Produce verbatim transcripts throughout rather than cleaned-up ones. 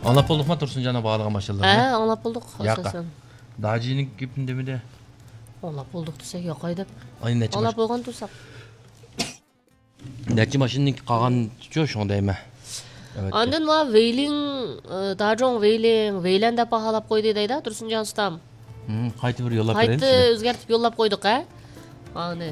Anlap bulduk mu Tursuncan'a bağlayan maşallah? He, anlap bulduk. Yaqa. Dacinin gibinde mi de? Anlap bulduk desek yoqaydı. Ay neçe Anlap maşın? bolgan tursak. Neçe maşının kalan çoğu şunu deyme. Evet. Andın va Weyling, Dajong Weyling, Weyland dep bahalap koydu deydi Tursuncan ustam. Hmm, qaytı bir yollap verelim Qaytı size. özgertip yollap koyduk ha. Ani.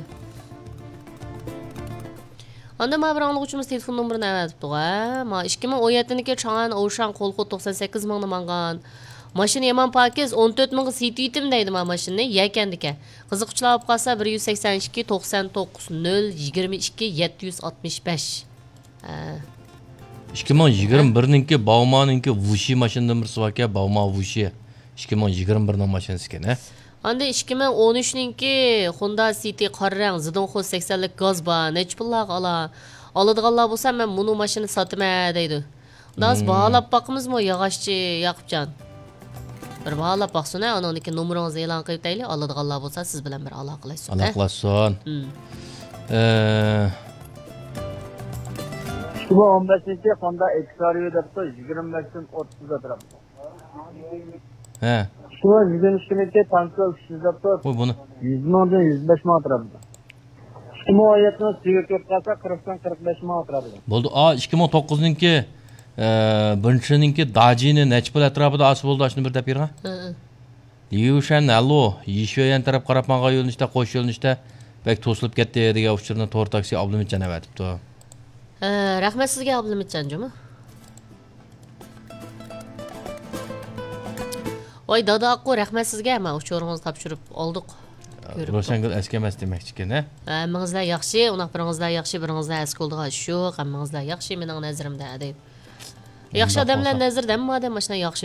Anda ma bir anlıqçımız telefon numarını əvətibdi ha. Ma ikki ming o'n yettinchi Çağan Oğuşan Kolxot to'qson sakkiz mingni mangan. Maşın Yaman Pakiz o'n to'rt mingga setiyitim deydi ma maşınni yekendike. Qiziqchilar olib qolsa bir yuz sakson ikki to'qson to'qqiz nol yigirma ikki yetti yuz oltmish besh. Ha. ikki ming yigirma birninki Bauman'ınki Wuxi maşından bir sıvaka Bauma Wuxi. ikki ming yigirma birning maşinasi ekan ha. Anda ikki ming o'n uchninki Honda City qarang Zidonxo saksonlik gaz bor. Nech pullarga ola? Oladiganlar bo'lsa men buni mashina sotaman deydi. Biz baholab boqimizmi Yog'ochchi Yaqubjon? Bir baholab boqsana, anoniki nomeringizni e'lon qilib tayli, oladiganlar bo'lsa siz bilan bir aloqalashsin. Aloqalashsin. ikki ming o'n beshinchi Honda X-Ray debdi yigirma beshdan o'ttiz atrofida. He. ikki ming yigirma ikkinchi Tanko uch yuz debdi Qo'y buni. yuz mingdan yuz besh ming atrofida. ikki ming o'n yettinchi Civic qolsa qirqdan qirq besh ming atrofida. Bo'ldi. A ikki ming to'qqizinchi e birinchininki Dajini nech pul atrofida as bo'ldi shuni bir deb bergan. Hı. Yushan allo, yishoyan taraf qarab manga yo'linishda qo'sh yo'linishda bek to'silib ketdi degan uchurni to'rt taksi Abdumitjon avatibdi. Ha, rahmat sizga Abdumitjonjimi? Voy dada aqu rahmat sizga, men uchuringizni topshirib oldik. Ro'shangul eskamas demakchi ekan, ha? Hammangizlar yaxshi, unoq biringizlar yaxshi, biringizlar eski bo'ldigan shu, hammangizlar yaxshi mening nazarimda deb. Yaxshi odamlar nazarda, madam mashina yaxshi